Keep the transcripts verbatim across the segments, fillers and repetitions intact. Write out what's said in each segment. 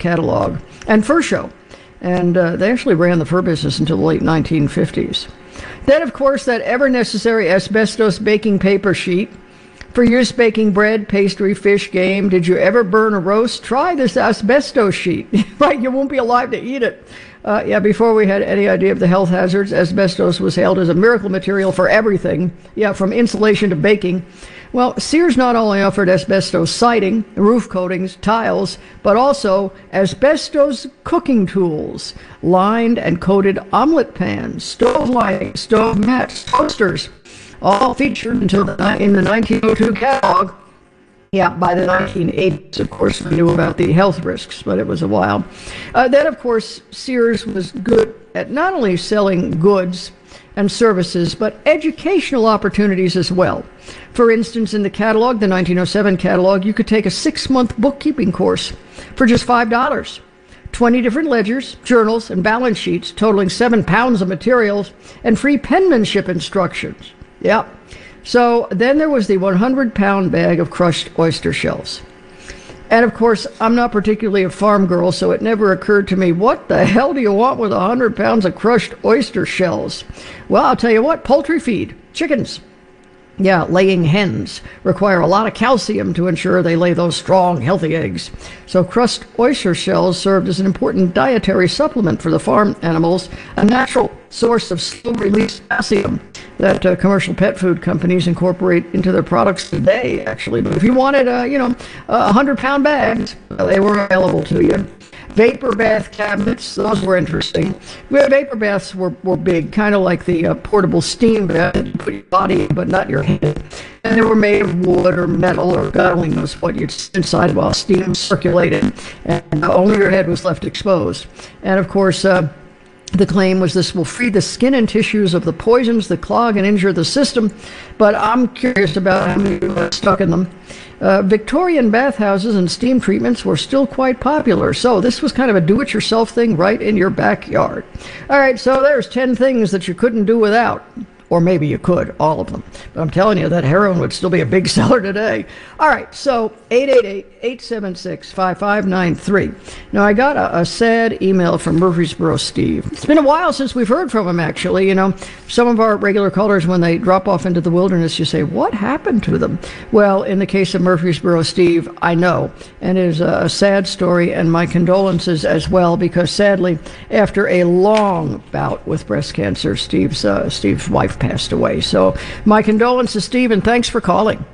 catalog and fur show. And uh, they actually ran the fur business until the late nineteen fifties. Then, of course, that ever-necessary asbestos baking paper sheet for use baking bread, pastry, fish, game. Did you ever burn a roast? Try this asbestos sheet. Right, you won't be alive to eat it. Uh, yeah, before we had any idea of the health hazards, asbestos was hailed as a miracle material for everything. Yeah, from insulation to baking. Well, Sears not only offered asbestos siding, roof coatings, tiles, but also asbestos cooking tools, lined and coated omelet pans, stove lighting, stove mats, toasters, all featured until the, in the nineteen oh two catalog. Yeah, by the nineteen eighties, of course, we knew about the health risks, but it was a while. Uh, then, of course, Sears was good at not only selling goods and services, but educational opportunities as well. For instance, in the catalog, the nineteen oh seven catalog, you could take a six-month bookkeeping course for just five dollars. twenty different ledgers, journals, and balance sheets totaling seven pounds of materials, and free penmanship instructions. Yeah. So then there was the one hundred pound bag of crushed oyster shells. And of course, I'm not particularly a farm girl, so it never occurred to me, what the hell do you want with one hundred pounds of crushed oyster shells? Well, I'll tell you what, poultry feed, chickens. Yeah, laying hens require a lot of calcium to ensure they lay those strong, healthy eggs. So crushed oyster shells served as an important dietary supplement for the farm animals, a natural source of slow-release calcium that uh, commercial pet food companies incorporate into their products today, actually. But if you wanted, uh, you know, a hundred-pound bags, uh, they were available to you. Vapor bath cabinets, those were interesting. Vapor baths were, were big, kind of like the uh, portable steam bath that you put your body in, but not your head. And they were made of wood or metal, or God only knows what you'd sit inside while steam circulated. And uh, only your head was left exposed. And of course, uh, the claim was this will free the skin and tissues of the poisons that clog and injure the system. But I'm curious about how many got stuck in them. Uh, Victorian bathhouses and steam treatments were still quite popular, so this was kind of a do-it-yourself thing right in your backyard. All right, so there's ten things that you couldn't do without. Or maybe you could, all of them. But I'm telling you, that heroin would still be a big seller today. All right, so eight eight eight, eight seven six, five five nine three. Now, I got a, a sad email from Murfreesboro Steve. It's been a while since we've heard from him, actually. You know, some of our regular callers, when they drop off into the wilderness, you say, what happened to them? Well, in the case of Murfreesboro Steve, I know. And it is a, a sad story, and my condolences as well, because sadly, after a long bout with breast cancer, Steve's, uh, Steve's wife passed away. So my condolences, Steve, and thanks for calling.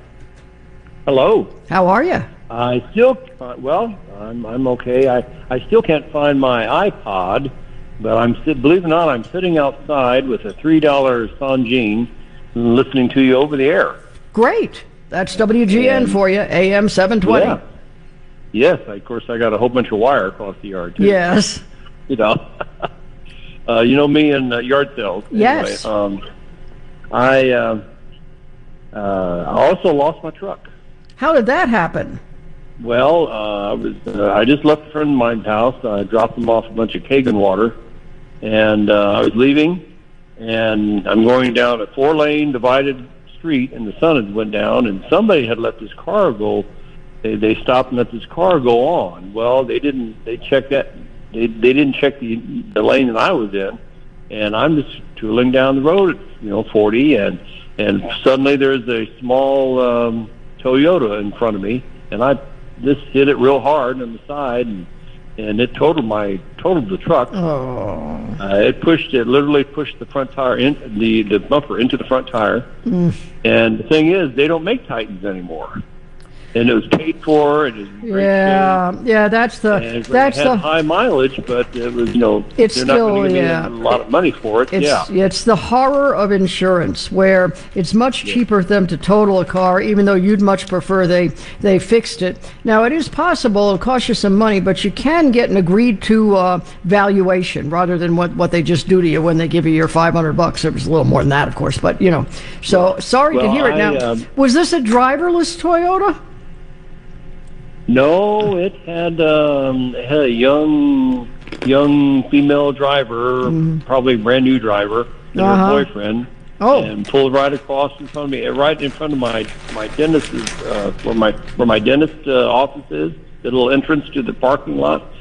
Hello. How are you? I still, uh, well, I'm I'm okay. I, I still can't find my iPod, but I'm believe it or not, I'm sitting outside with a three dollar Sanjin listening to you over the air. Great. That's W G N and, for you, A M seven twenty. Yeah. Yes, of course, I got a whole bunch of wire across the yard, too. Yes. You know, uh, you know me and uh, yard sales. Anyway, yes. Um, I uh, uh, also lost my truck. How did that happen? Well, uh, I was uh, I just left a friend of mine's house. I dropped them off a bunch of Kagan water, and uh, I was leaving, and I'm going down a four-lane divided street, and the sun had went down, and somebody had let this car go. They they stopped and let this car go on. Well, they didn't. They checked that. They they didn't check the the lane that I was in, and I'm just tooling down the road at, you know, forty, and and suddenly there's a small um, Toyota in front of me, and I just hit it real hard on the side, and and it totaled my totaled the truck. Oh. Uh, it pushed it literally pushed the front tire in the the bumper into the front tire. Mm. And the thing is, they don't make Titans anymore. And it was paid for. It was yeah, shape. yeah. That's the and that's it had the high mileage, but it was you know it's they're still not going to give yeah. me a lot of money for it. It's, yeah, it's the horror of insurance, where it's much yeah. cheaper for them to total a car, even though you'd much prefer they they fixed it. Now, it is possible it'll cost you some money, but you can get an agreed to uh, valuation rather than what what they just do to you when they give you your five hundred bucks. It was a little more than that, of course, but you know. So sorry well, to hear it. Now, I, um, was this a driverless Toyota? No, it had, um, it had a young, young female driver, mm. probably a brand new driver, and uh-huh. her boyfriend, oh. and pulled right across in front of me, right in front of my my dentist's, uh, where my where my dentist uh, office is, the little entrance to the parking lot.